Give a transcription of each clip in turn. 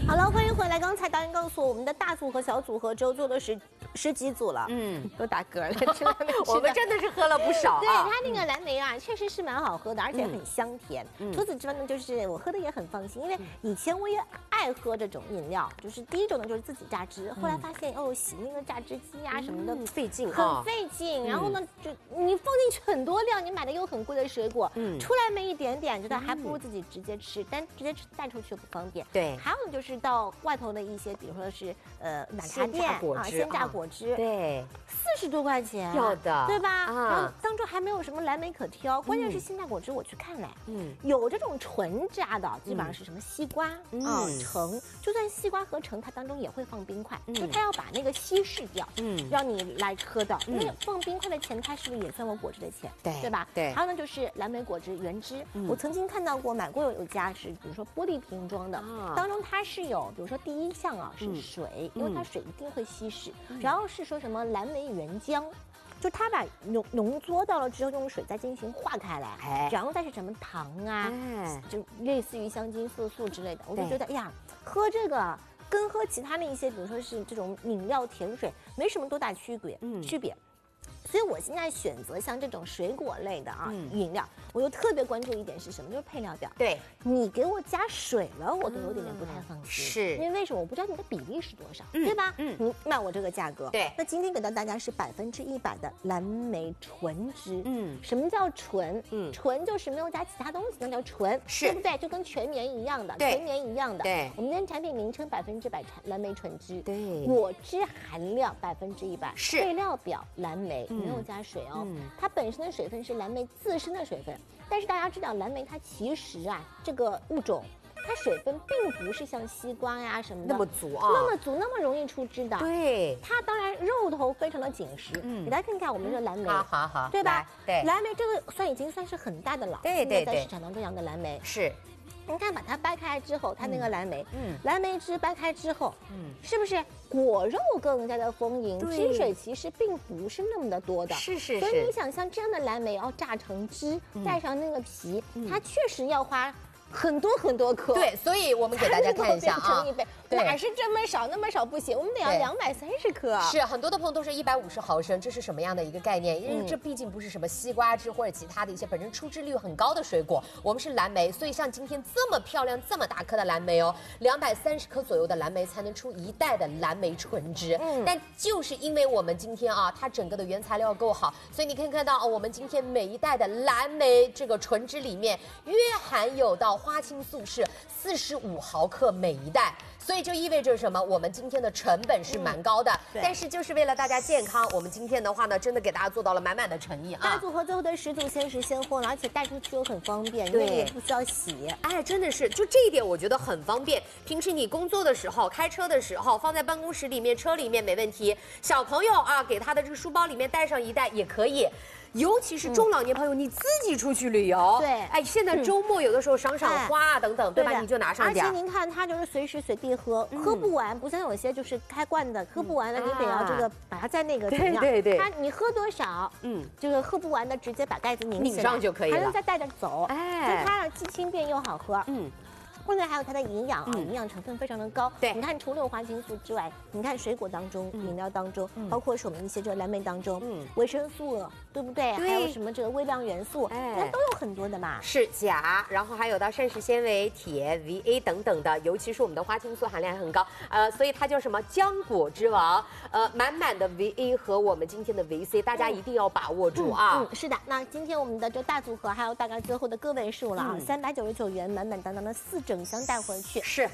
好了，欢迎回来。刚才导演告诉我们的大组和小组合只有做了十几组了，都打嗝了。 我们真的是喝了不少啊。 对，它那个蓝莓啊，确实是蛮好喝的，而且很香甜。除此之外呢，就是我喝的也很放心，因为以前我也爱喝这种饮料，就是第一种呢就是自己榨汁，后来发现哦洗那个榨汁机啊什么的费劲很费劲，然后呢就你放进去很多料，你买的又很贵的水果，出来没一点点，觉得还不如自己直接吃，但直接带出去又不方便。 对， 还有就是到外头的一些，比如说是奶茶店啊，鲜榨果汁， 对 ，40多块钱， 要的， 对吧？然后当中还没有什么蓝莓可挑，关键是鲜榨果汁我去看了，有这种纯榨的，基本上是什么西瓜啊、橙，就算西瓜和橙，它当中也会放冰块，就它要把那个稀释掉，让你来喝的。那放冰块的钱，它是不是也算我果汁的钱？对吧？对。还有呢，就是蓝莓果汁原汁，我曾经看到过买过有家是，比如说玻璃瓶装的，当中它是有，比如说第一项啊是水，因为它水一定会稀释，然后是说什么蓝莓原浆。就它把浓缩到了之后，用水再进行化开来，然后再是什么糖啊，就类似于香精、色素之类的，我就觉得，哎呀，喝这个跟喝其他的一些，比如说是这种饮料、甜水，没什么多大区别。所以我现在选择像这种水果类的啊饮料，我又特别关注一点是什么？就是配料表。对，你给我加水了，我都有点不太放心。是，因为为什么？我不知道你的比例是多少，对吧？你卖我这个价格。对。那今天给到大家是100%的蓝莓纯汁。什么叫纯？纯就是没有加其他东西，那叫纯，对不对？就跟全棉一样的，全棉一样的。对。我们今天产品名称100%蓝莓纯汁。对。果汁含量100%。是。配料表蓝莓。没有加水哦，它本身的水分是蓝莓自身的水分，但是大家知道蓝莓它其实啊这个物种，它水分并不是像西瓜呀什么的那么足啊，那么容易出汁的。对，它当然肉头非常的紧实。给大家看看我们这个蓝莓，好，对吧？对，蓝莓这个已经算是很大的了，对，在市场当中养的蓝莓是。你看，把它掰开之后，它那个蓝莓，蓝莓汁掰开之后，是不是果肉更加的丰盈？汁水其实并不是那么的多的，是。所以你想像这样的蓝莓，要榨成汁，带上那个皮，它确实要花很多颗。对，所以我们给大家看一下啊，哪是这么少，那么少不行，我们得要230克。是，很多的朋友都是150毫升，这是什么样的一个概念？因为这毕竟不是什么西瓜汁或者其他的一些本身出汁率很高的水果，我们是蓝莓，所以像今天这么漂亮、这么大颗的蓝莓哦，230克左右的蓝莓才能出1袋的蓝莓纯汁。但就是因为我们今天啊，它整个的原材料够好，所以你可以看到我们今天每一袋的蓝莓这个纯汁里面约含有到花青素是45毫克每一袋，所以就意味着什么？我们今天的成本是蛮高的，但是就是为了大家健康，我们今天的话呢，真的给大家做到了满满的诚意啊！大组合最后的10组限时现货了，而且带出去又很方便，因为也不需要洗。哎，真的是，就这一点我觉得很方便。平时你工作的时候、开车的时候，放在办公室里面、车里面没问题。小朋友啊，给他的这个书包里面带上1袋也可以。尤其是中老年朋友，你自己出去旅游，对，哎，现在周末有的时候赏花啊等等，对吧？你就拿上点。而且您看，它就是随时随地喝，喝不完，不像有些就是开罐的，喝不完了，你得要这个把它在那个怎么样？对，它你喝多少，这个喝不完的直接把盖子拧上就可以了，还能再带着走，哎，所以它既轻便又好喝，关键还有它的营养啊，营养成分非常的高。对，你看除了有花青素之外，你看水果当中、饮料当中，包括是我们一些这个蓝莓当中，维生素，对不对？还有什么这个微量元素，那都有很多的嘛。是钾，然后还有到膳食纤维、铁、VA 等等的，尤其是我们的花青素含量很高，所以它叫什么浆果之王，满满的 VA 和我们今天的 VC， 大家一定要把握住啊。是的，那今天我们的这大组合还有大概最后的个位数了啊，399元满满当当的4整箱带回去，是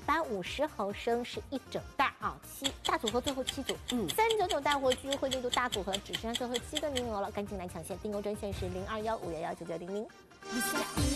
150毫升是1整袋啊，7大组合最后7组，399带回去，会进度大组合只剩下最后7个名额了，赶紧来抢先，订购专线是0215119900。